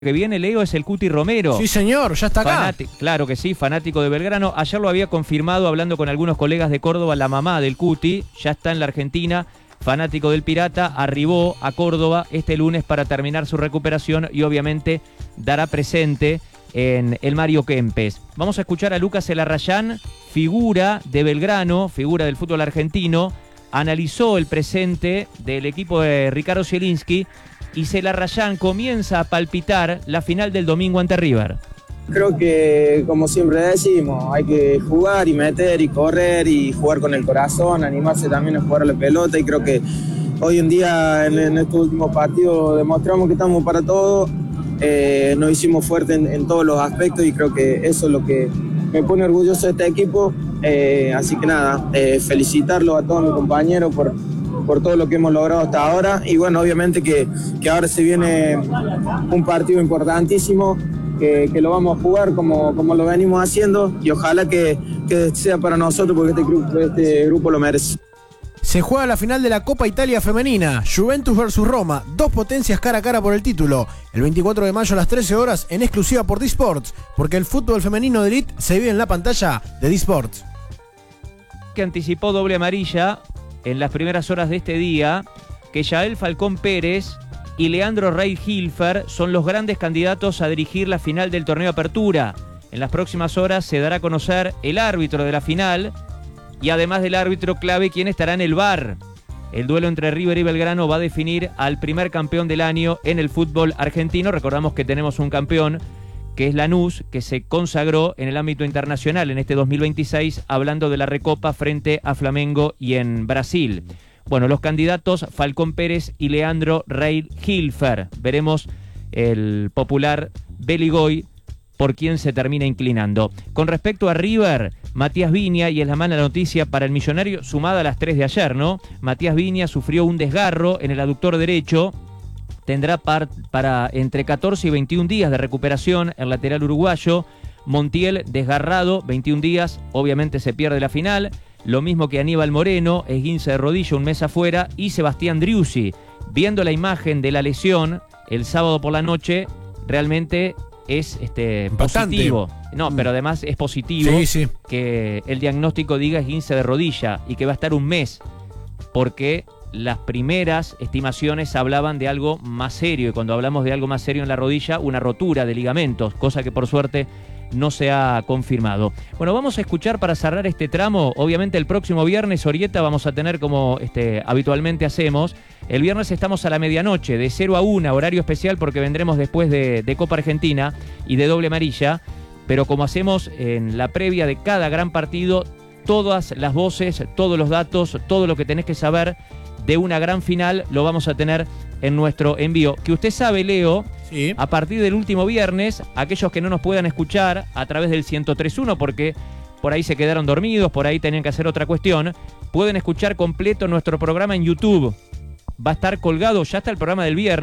Que viene, Leo, es el Cuti Romero. Sí, señor, ya está acá. Claro que sí, fanático de Belgrano. Ayer lo había confirmado hablando con algunos colegas de Córdoba, la mamá del Cuti. Ya está en la Argentina, fanático del Pirata. Arribó a Córdoba este lunes para terminar su recuperación y obviamente dará presente en el Mario Kempes. Vamos a escuchar a Lucas Elarrayán, figura de Belgrano, figura del fútbol argentino. Analizó el presente del equipo de Ricardo Zielinski y Elarrayán comienza a palpitar la final del domingo ante River. Creo que, como siempre decimos, hay que jugar y meter y correr y jugar con el corazón, animarse también a jugar a la pelota, y creo que hoy en día en estos últimos partidos demostramos que estamos para todo, nos hicimos fuertes en todos los aspectos y creo que eso es lo que me pone orgulloso de este equipo, así que nada, felicitarlo a todos mis compañeros por todo lo que hemos logrado hasta ahora, y bueno, obviamente que ahora se viene un partido importantísimo, que lo vamos a jugar como lo venimos haciendo, y ojalá que sea para nosotros, porque este grupo lo merece. Se juega la final de la Copa Italia Femenina, Juventus versus Roma, dos potencias cara a cara por el título, el 24 de mayo a las 13 horas en exclusiva por D-Sports, porque el fútbol femenino de elite se vive en la pantalla de D-Sports. Que anticipó doble amarilla en las primeras horas de este día, que Yael Falcón Pérez y Leandro Reid-Hilfer son los grandes candidatos a dirigir la final del torneo Apertura. En las próximas horas se dará a conocer el árbitro de la final y además del árbitro clave, quien estará en el VAR. El duelo entre River y Belgrano va a definir al primer campeón del año en el fútbol argentino. Recordamos que tenemos un campeón, que es Lanús, que se consagró en el ámbito internacional en este 2026, hablando de la Recopa frente a Flamengo y en Brasil. Bueno, los candidatos Falcón Pérez y Leandro Reid-Hilfer. Veremos el popular Beligoy por quien se termina inclinando. Con respecto a River, Matías Viña, y es la mala noticia para el millonario, sumada a las 3 de ayer, ¿no? Matías Viña sufrió un desgarro en el aductor derecho. Tendrá para entre 14 y 21 días de recuperación el lateral uruguayo. Montiel, desgarrado, 21 días, obviamente se pierde la final. Lo mismo que Aníbal Moreno, esguince de rodilla, un mes afuera. Y Sebastián Driussi, viendo la imagen de la lesión el sábado por la noche, realmente es positivo. No, pero además es positivo que el diagnóstico diga esguince de rodilla y que va a estar un mes, porque las primeras estimaciones hablaban de algo más serio, y cuando hablamos de algo más serio en la rodilla, una rotura de ligamentos, cosa que por suerte no se ha confirmado. Bueno, vamos a escuchar para cerrar este tramo. Obviamente el próximo viernes, Orieta, vamos a tener, como habitualmente hacemos, el viernes estamos a la medianoche, de 0 a 1, horario especial porque vendremos después de Copa Argentina y de doble amarilla, pero como hacemos en la previa de cada gran partido, todas las voces, todos los datos, todo lo que tenés que saber de una gran final lo vamos a tener en nuestro envío. Que usted sabe, Leo, sí, a partir del último viernes, aquellos que no nos puedan escuchar a través del 103.1, porque por ahí se quedaron dormidos, por ahí tenían que hacer otra cuestión, pueden escuchar completo nuestro programa en YouTube. Va a estar colgado, ya está el programa del viernes.